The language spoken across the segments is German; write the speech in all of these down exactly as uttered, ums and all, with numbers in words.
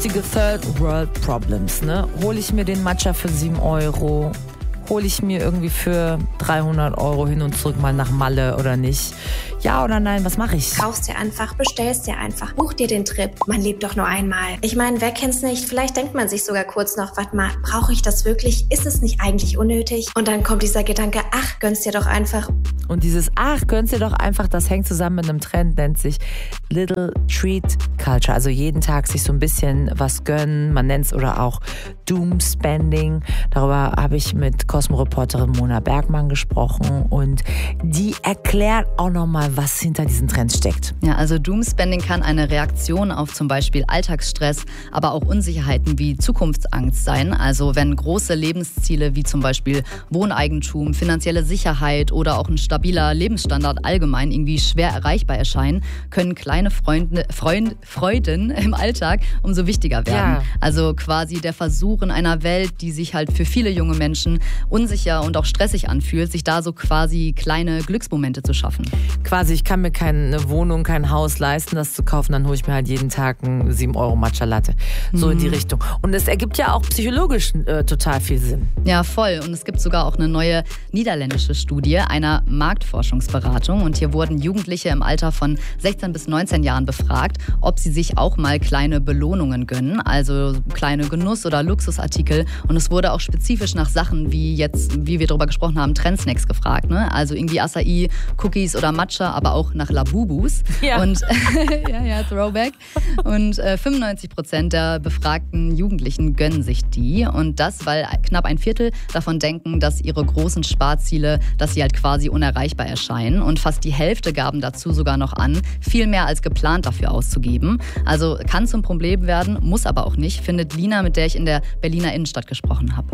richtige Third World Problems, ne? Hole ich mir den Matcha für sieben Euro? Hole ich mir irgendwie für dreihundert Euro hin und zurück mal nach Malle oder nicht? Ja oder nein, was mache ich? Kaufst dir einfach, bestellst dir einfach, buch dir den Trip. Man lebt doch nur einmal. Ich meine, wer kennt's nicht? Vielleicht denkt man sich sogar kurz noch, warte mal, brauche ich das wirklich? Ist es nicht eigentlich unnötig? Und dann kommt dieser Gedanke, ach, gönn's dir doch einfach. Und dieses ach, gönn's dir doch einfach, das hängt zusammen mit einem Trend, nennt sich Little Treat Culture. Also jeden Tag sich so ein bisschen was gönnen. Man nennt's oder auch Doom Spending. Darüber habe ich mit Cosmo-Reporterin Mona Bergmann gesprochen und die erklärt auch nochmal, was hinter diesen Trends steckt. Ja, also Doomspending kann eine Reaktion auf zum Beispiel Alltagsstress, aber auch Unsicherheiten wie Zukunftsangst sein. Also wenn große Lebensziele wie zum Beispiel Wohneigentum, finanzielle Sicherheit oder auch ein stabiler Lebensstandard allgemein irgendwie schwer erreichbar erscheinen, können kleine Freunde, Freund, Freuden im Alltag umso wichtiger werden. Ja. Also quasi der Versuch in einer Welt, die sich halt für viele junge Menschen unsicher und auch stressig anfühlt, sich da so quasi kleine Glücksmomente zu schaffen. Quasi, ich kann mir keine Wohnung, kein Haus leisten, das zu kaufen, dann hole ich mir halt jeden Tag einen sieben Euro Matcha Latte. So mhm. in die Richtung. Und es ergibt ja auch psychologisch äh, total viel Sinn. Ja, voll. Und es gibt sogar auch eine neue niederländische Studie einer Marktforschungsberatung. Und hier wurden Jugendliche im Alter von sechzehn bis neunzehn Jahren befragt, ob sie sich auch mal kleine Belohnungen gönnen, also kleine Genuss- oder Luxusartikel. Und es wurde auch spezifisch nach Sachen wie jetzt, wie wir darüber gesprochen haben, Trendsnacks gefragt. Ne? Also irgendwie Acai, Cookies oder Matcha, aber auch nach Labubus. Ja. Und ja, ja, Throwback. Und äh, fünfundneunzig Prozent der befragten Jugendlichen gönnen sich die. Und das, weil knapp ein Viertel davon denken, dass ihre großen Sparziele, dass sie halt quasi unerreichbar erscheinen. Und fast die Hälfte gaben dazu sogar noch an, viel mehr als geplant dafür auszugeben. Also kann zum Problem werden, muss aber auch nicht, findet Lina, mit der ich in der Berliner Innenstadt gesprochen habe.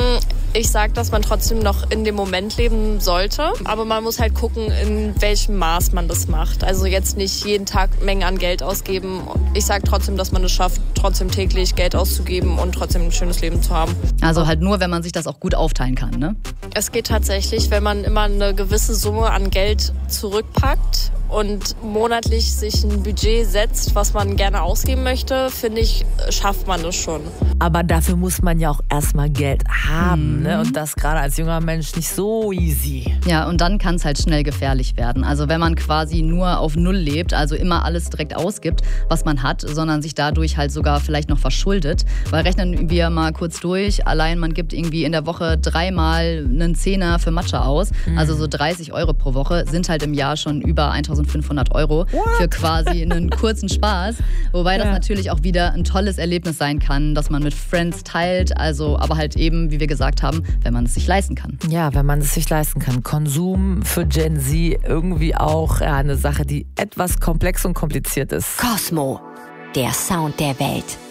Ich sage, dass man trotzdem noch in dem Moment leben sollte. Aber man muss halt gucken, in welchem Maß man das macht. Also jetzt nicht jeden Tag Mengen an Geld ausgeben. Ich sage trotzdem, dass man es schafft, trotzdem täglich Geld auszugeben und trotzdem ein schönes Leben zu haben. Also halt nur, wenn man sich das auch gut aufteilen kann, ne? Es geht tatsächlich, wenn man immer eine gewisse Summe an Geld zurückpackt und monatlich sich ein Budget setzt, was man gerne ausgeben möchte, finde ich, schafft man das schon. Aber dafür muss man ja auch erstmal Geld haben, mhm. ne? Und das gerade als junger Mensch nicht so easy. Ja, und dann kann es halt schnell gefährlich werden. Also wenn man quasi nur auf Null lebt, also immer alles direkt ausgibt, was man hat, sondern sich dadurch halt sogar vielleicht noch verschuldet. Weil rechnen wir mal kurz durch, allein man gibt irgendwie in der Woche dreimal einen Zehner für Matcha aus, mhm. also so dreißig Euro pro Woche, sind halt im Jahr schon über eintausendfünfhundert Euro What? für quasi einen kurzen Spaß. Wobei das ja. natürlich auch wieder ein tolles Erlebnis sein kann, dass man mit Friends teilt, also aber halt eben, wie wir gesagt haben, wenn man es sich leisten kann. Ja, wenn man es sich leisten kann. Konsum für Gen Z irgendwie auch ja, eine Sache, die etwas komplex und kompliziert ist. Cosmo, der Sound der Welt.